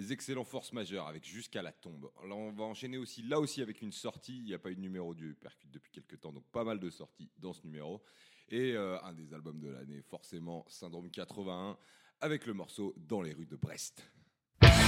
des excellents forces majeures avec Jusqu'à la tombe. Là, on va enchaîner aussi avec une sortie. Il n'y a pas eu de numéro du Percute depuis quelques temps, donc pas mal de sorties dans ce numéro. Et un des albums de l'année, forcément, Syndrome 81, avec le morceau Dans les rues de Brest.